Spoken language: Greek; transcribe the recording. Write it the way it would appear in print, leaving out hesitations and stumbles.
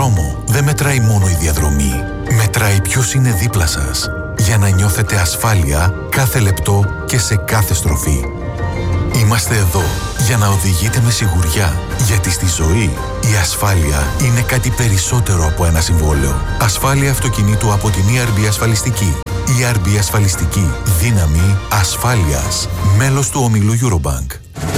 δρόμο δεν μετράει μόνο η διαδρομή. Μετράει ποιος είναι δίπλα σας, για να νιώθετε ασφάλεια κάθε λεπτό και σε κάθε στροφή. Είμαστε εδώ για να οδηγείτε με σιγουριά, γιατί στη ζωή η ασφάλεια είναι κάτι περισσότερο από ένα συμβόλαιο. Ασφάλεια αυτοκινήτου από την ERB Ασφαλιστική. ERB Ασφαλιστική. Δύναμη ασφάλειας. Μέλος του ομίλου Eurobank.